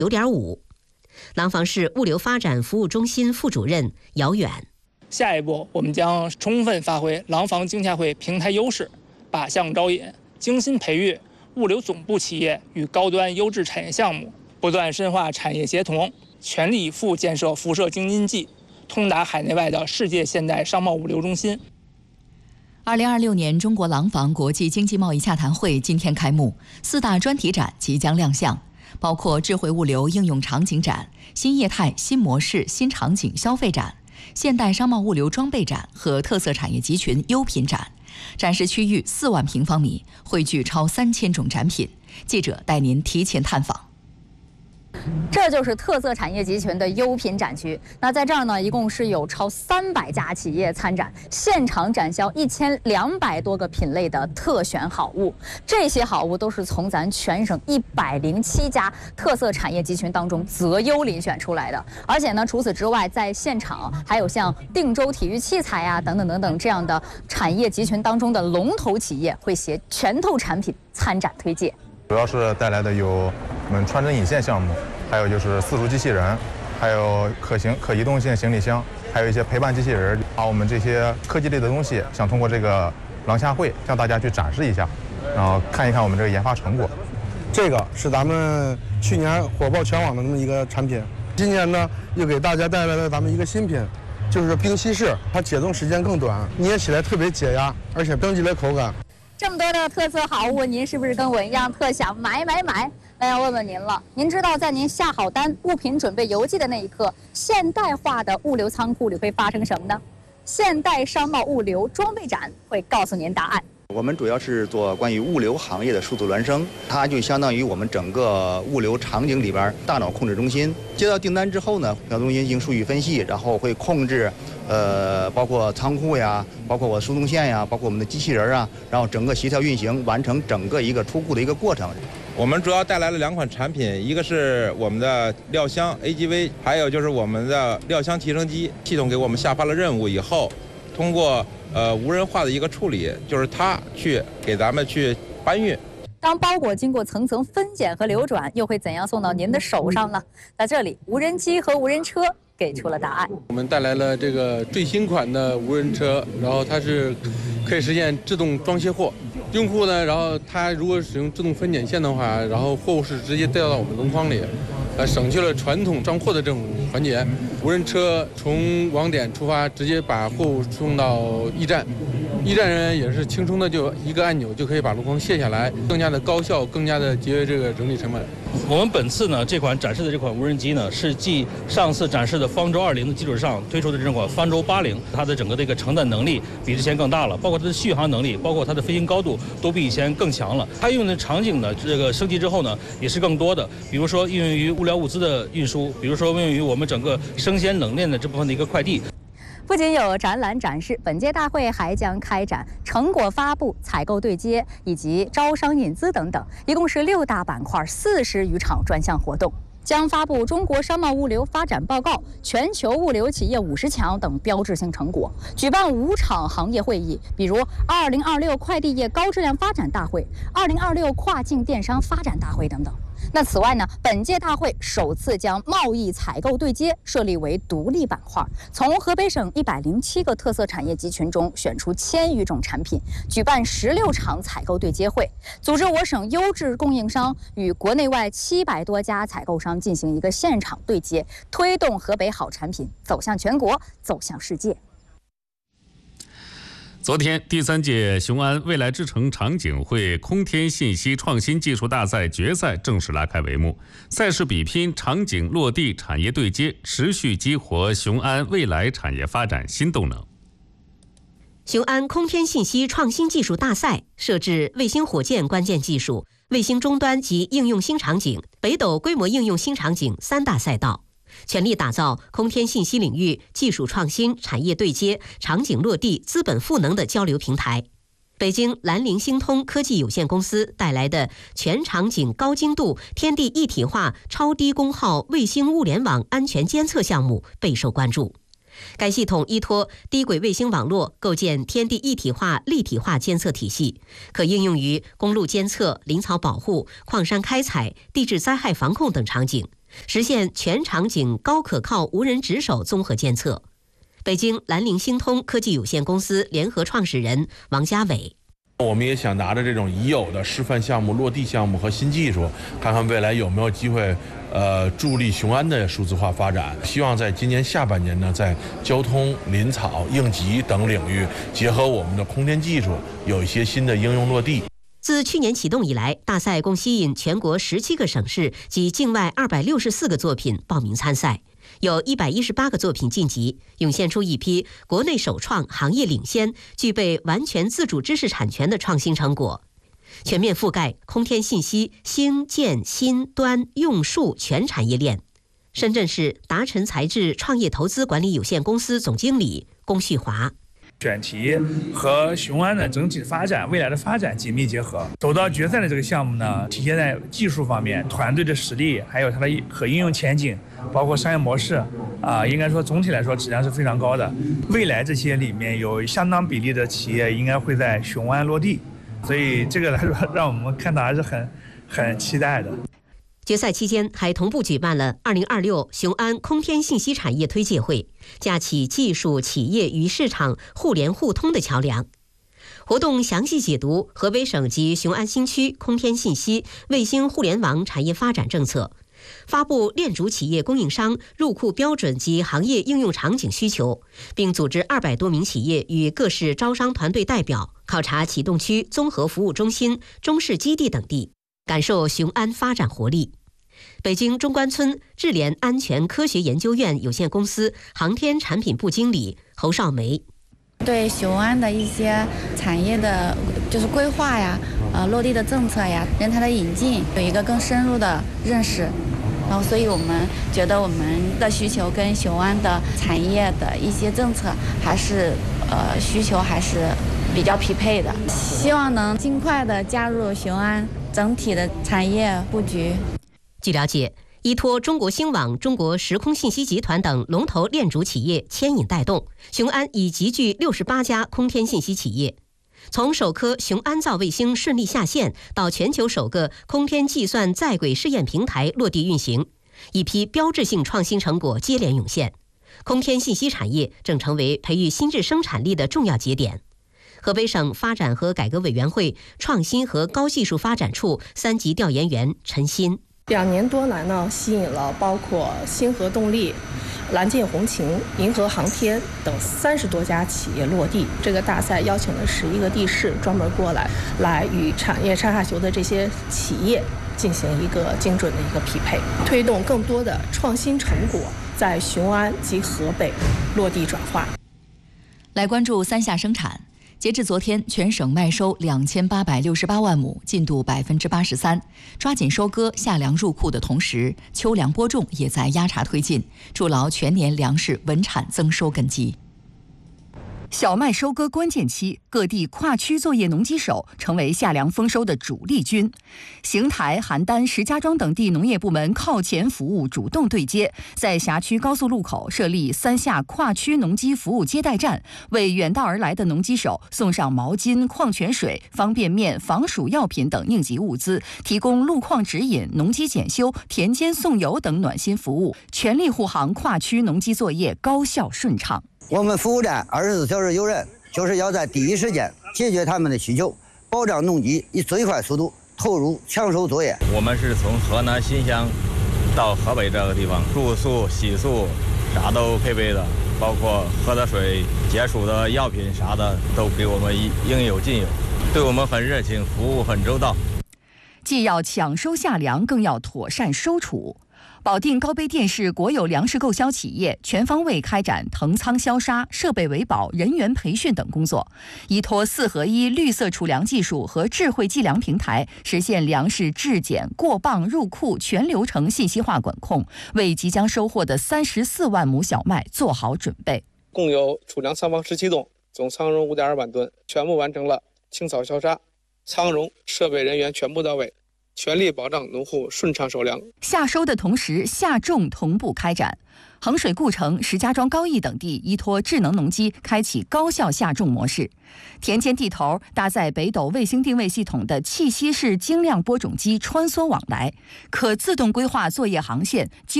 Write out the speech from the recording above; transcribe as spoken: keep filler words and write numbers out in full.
九点五。廊坊市物流发展服务中心副主任姚远， 下一步我们将充分发挥廊坊经洽会平台优势，靶向招引，精心培育物流总部企业与高端优质产业项目，不断深化产业协同，全力以赴建设辐射京津冀、通达海内外的世界现代商贸物流中心。 二零二六年中国廊坊国际经济贸易洽谈会今天开幕，四大专题展即将亮相，包括智慧物流应用场景展、新业态、新模式、新场景消费展、现代商贸物流装备展和特色产业集群优品展。展示区域四万平方米，汇聚超三千种展品。记者带您提前探访。 这就是特色产业集群的优品展区。那在这儿呢，一共是有超三百家企业参展，现场展销一千两百多个品类的特选好物。这些好物都是从咱全省一百零七家特色产业集群当中择优遴选出来的。而且呢，除此之外，在现场还有像定州体育器材啊等等等等这样的产业集群当中的龙头企业会携拳头产品参展推介。 主要是带来的有我们穿针引线项目，还有就是自主机器人，还有可行可移动性行李箱，还有一些陪伴机器人。把我们这些科技类的东西，想通过这个廊下会向大家去展示一下，然后看一看我们这个研发成果。 这个是咱们去年火爆全网的那么一个产品，今年呢又给大家带来了咱们一个新品，就是冰稀释，它解冻时间更短，捏起来特别解压，而且登级的口感。 这么多的特色好物，您是不是跟我一样特想买买买？那要问问您了，您知道在您下好单、物品准备邮寄的那一刻，现代化的物流仓库里会发生什么呢？现代商贸物流装备展会告诉您答案。 我们主要是做关于物流行业的数字孪生，它就相当于我们整个物流场景里边大脑控制中心。接到订单之后呢，大脑中心进行数据分析，然后会控制，呃，包括仓库呀，包括我输送线呀，包括我们的机器人啊，然后整个协调运行，完成整个一个出库的一个过程。 我们主要带来了两款产品，一个是我们的料箱 A G V， 还有就是我们的料箱提升机。系统给我们下发了任务以后，通过呃无人化的一个处理，就是它去给咱们去搬运。 当包裹经过层层分拣和流转，又会怎样送到您的手上呢？在这里，无人机和无人车给出了答案。 我们带来了这个最新款的无人车，然后它是可以实现自动装卸货。用户呢，然后他如果使用自动分拣线的话，然后货物是直接掉到我们笼筐里，呃，省去了传统装货的这种环节。无人车从网点出发，直接把货物送到驿站，驿站人员也是轻松的就一个按钮就可以把笼筐卸下来，更加的高效，更加的节约这个人力成本。 我们本次呢这款展示的这款无人机呢，是继上次展示的方舟二零的基础上推出的这款方舟八零，它的整个的一个承载能力比之前更大了，包括它的续航能力，包括它的飞行高度都比以前更强了。它应用的场景呢，这个升级之后呢，也是更多的，比如说应用于物料物资的运输，比如说应用于我们整个生鲜冷链的这部分的一个快递。 不仅有展览展示，本届大会还将开展成果发布、采购对接以及招商引资等等，一共是六大板块、四十余场专项活动。将发布中国商贸物流发展报告、全球物流企业五十强等标志性成果，举办五场行业会议，比如二零二六快递业高质量发展大会、二零二六跨境电商发展大会等等。那此外呢，本届大会首次将贸易采购对接设立为独立板块，从河北省一百零七个特色产业集群中选出千余种产品，举办十六场采购对接会，组织我省优质供应商与国内外七百多家采购商进行一个现场对接，推动河北好产品走向全国，走向世界。 昨天，第三届雄安未来之城场景会空天信息创新技术大赛决赛正式拉开帷幕。赛事比拼场景落地、产业对接，持续激活雄安未来产业发展新动能。 雄安空天信息创新技术大赛设置卫星火箭关键技术、卫星终端及应用新场景、北斗规模应用新场景三大赛道，全力打造空天信息领域技术创新、产业对接、场景落地、资本赋能的交流平台。北京兰陵星通科技有限公司带来的全场景高精度天地一体化超低功耗卫星物联网安全监测项目备受关注。该系统依托低轨卫星网络构建天地一体化立体化监测体系，可应用于公路监测、林草保护、矿山开采、地质灾害防控等场景， 实现全场景高可靠无人值守综合监测。北京兰陵星通科技有限公司联合创始人王家伟。 我们也想拿着这种已有的示范项目、落地项目和新技术，看看未来有没有机会，呃，助力雄安的数字化发展。希望在今年下半年呢，在交通、林草、应急等领域，结合我们的空天技术，有一些新的应用落地。 自去年启动以来，大赛共吸引全国十七个省市及境外二百六十四个作品报名参赛。有一百一十八个作品晋级，涌现出一批国内首创、行业领先、具备完全自主知识产权的创新成果，全面覆盖空天信息兴建新端用数全产业链。深圳市达晨材质创业投资管理有限公司总经理龚旭华。 选题和雄安的整体发展、未来的发展紧密结合。走到决赛的这个项目呢，体现在技术方面、团队的实力，还有它的可应用前景，包括商业模式啊，应该说总体来说质量是非常高的。未来这些里面有相当比例的企业应该会在雄安落地，所以这个来说让我们看到还是很很期待的。 决赛期间还同步举办了二零二六雄安空天信息产业推介会，架起技术、企业与市场互联互通的桥梁。活动详细解读河北省及雄安新区空天信息、卫星互联网产业发展政策，发布链主企业供应商入库标准及行业应用场景需求，并组织二百多名企业与各市招商团队代表考察启动区综合服务中心、中试基地等地，感受雄安发展活力。北京中关村智联安全科学研究院有限公司航天产品部经理侯少梅。 对雄安的一些产业的就是规划呀、呃落地的政策呀、人才的引进有一个更深入的认识，然后所以我们觉得我们的需求跟雄安的产业的一些政策还是呃需求还是比较匹配的，希望能尽快的加入雄安整体的产业布局。 据了解，依托中国星网、中国时空信息集团等龙头链主企业牵引带动，雄安已集聚六十八家空天信息企业。从首颗雄安造卫星顺利下线，到全球首个空天计算在轨试验平台落地运行，一批标志性创新成果接连涌现。空天信息产业正成为培育新质生产力的重要节点。河北省发展和改革委员会创新和高技术发展处三级调研员陈鑫。 两年多来呢，吸引了包括星河动力、蓝箭红擎、银河航天等三十多家企业落地。这个大赛邀请了十一个地市专门过来，来与产业上下游的这些企业进行一个精准的一个匹配，推动更多的创新成果在雄安及河北落地转化。 来关注三下生产。截至昨天，全省麦收两千八百六十八万亩，进度百分之八十三。抓紧收割、夏粮入库的同时，秋粮播种也在压茬推进，筑牢全年粮食稳产增收根基。 小麦收割关键期，各地跨区作业农机手成为夏粮丰收的主力军。邢台、邯郸、石家庄等地农业部门靠前服务主动对接，在辖区高速路口设立三下跨区农机服务接待站，为远道而来的农机手送上毛巾、矿泉水、方便面、防暑药品等应急物资，提供路况指引、农机检修、田间送油等暖心服务，全力护航跨区农机作业高效顺畅。 我们服务站二十四小时有人，就是要在第一时间解决他们的需求，保障农机以最快速度投入抢收作业。 我们是从河南新乡到河北这个地方，住宿、洗漱啥都配备的，包括喝的水、解暑的药品啥的都给我们应有尽有，对我们很热情，服务很周到。 既要抢收夏粮，更要妥善收储。保定高碑店是国有粮食购销企业，全方位开展腾仓销杀、设备维保、人员培训等工作，依托四合一绿色储粮技术和智慧计粮平台，实现粮食质检、过磅、入库全流程信息化管控，为即将收获的三十四万亩小麦做好准备。 共有储粮仓房十七栋，总仓容五点二万吨，全部完成了清扫销杀，仓容设备人员全部到位，全力保障农户顺畅收粮。 夏收的同时，夏种同步开展。 衡水故城、石家庄高邑等地依托智能农机开启高效下种模式。田间地头搭载北斗卫星定位系统的气息式精亮播种机穿梭往来，可自动规划作业航线。